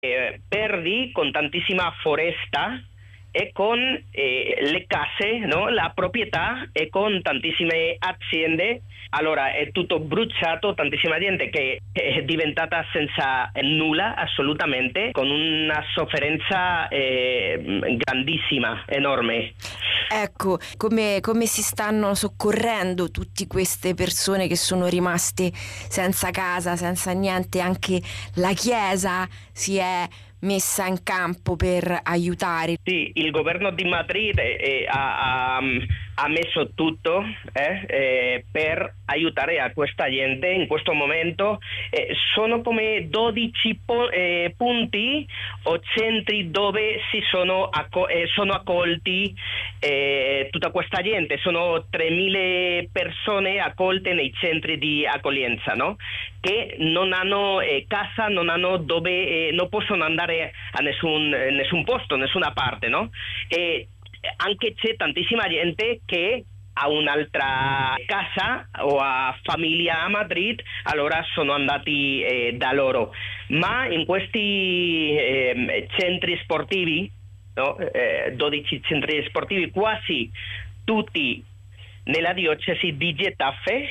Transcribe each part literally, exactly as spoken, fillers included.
eh, verdi con tantissima foresta e con eh, le case, no? La proprietà e con tantissime aziende. Allora è tutto bruciato, tantissima gente che è diventata senza nulla assolutamente, con una sofferenza eh, grandissima, enorme. Ecco, come, come si stanno soccorrendo tutte queste persone che sono rimaste senza casa, senza niente? Anche la Chiesa si è messa in campo per aiutare. Sì, il governo di Madrid eh, ha, ha, ha messo tutto eh, eh, per aiutare a questa gente in questo momento. Eh, sono come dodici po- eh, punti o centri dove si sono, acco- eh, sono accolti eh, tutta questa gente. Sono tremila persone accolte nei centri di accoglienza, no? Che non hanno eh, casa, non hanno dove, eh, non possono andare a nessun, nessun posto, nessuna parte, no? E anche c'è tantissima gente che ha un'altra casa o ha famiglia a Madrid, allora sono andati eh, da loro. Ma in questi eh, centri sportivi, no? eh, dodici centri sportivi, quasi tutti nella diocesi di Getafe,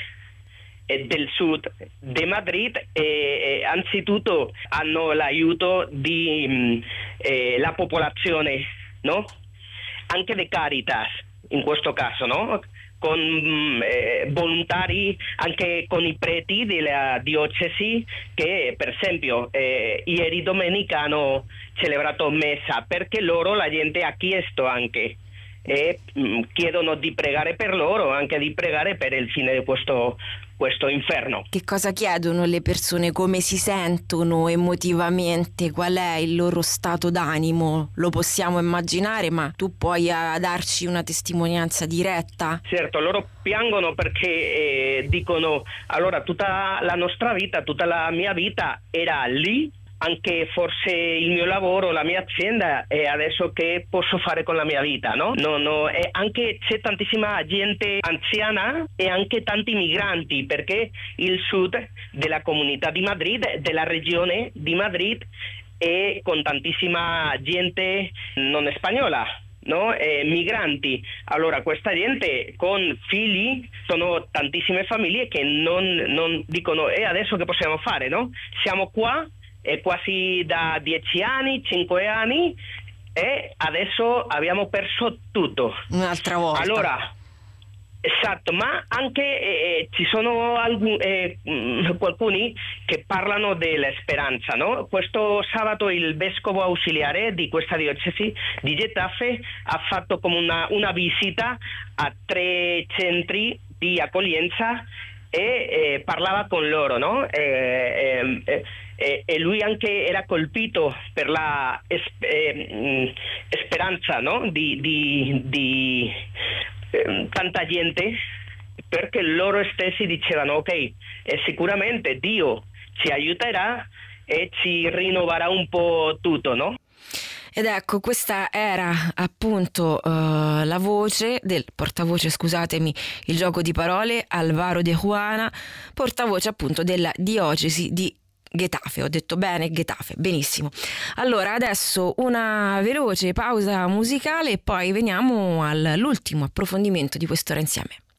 del sud di Madrid, e, e anzitutto hanno l'aiuto di eh, la popolazione, no? Anche di Caritas in questo caso, no? Con eh, volontari, anche con i preti della diocesi che per esempio eh, ieri domenica hanno celebrato messa, perché loro, la gente ha chiesto anche e mh, chiedono di pregare per loro, anche di pregare per il fine di questo, questo inferno. Che cosa chiedono le persone? Come si sentono emotivamente? Qual è il loro stato d'animo? Lo possiamo immaginare, ma tu puoi uh, darci una testimonianza diretta? Certo, loro piangono perché eh, dicono: allora tutta la nostra vita, tutta la mia vita era lì, anche forse il mio lavoro, la mia azienda, e adesso che posso fare con la mia vita, no? No, no, e anche c'è tantissima gente anziana e anche tanti migranti, perché il sud della comunità di Madrid, della regione di Madrid, è con tantissima gente non spagnola, no? Eh, migranti. Allora questa gente con figli, sono tantissime famiglie che non, non dicono: e adesso che possiamo fare, no? Siamo qua è quasi da dieci anni, cinque anni, e adesso abbiamo perso tutto. Un'altra volta. Allora, esatto, ma anche eh, ci sono alcuni, eh, qualcuni che parlano della speranza, no? Questo sabato il vescovo ausiliare di questa diocesi di Getafe ha fatto come una, una visita a tre centri di accoglienza e eh, parlava con loro, no? Eh, eh, eh, e lui anche era colpito per la es- eh, speranza, no? Di, di, di eh, tanta gente, perché loro stessi dicevano: ok, eh, sicuramente Dio ci aiuterà e ci rinnoverà un po' tutto, no? Ed ecco, questa era appunto uh, la voce del portavoce, scusatemi il gioco di parole, Álvaro de Juana, portavoce appunto della diocesi di Getafe. Ho detto bene, Getafe, benissimo. Allora adesso una veloce pausa musicale e poi veniamo all'ultimo approfondimento di quest'ora insieme.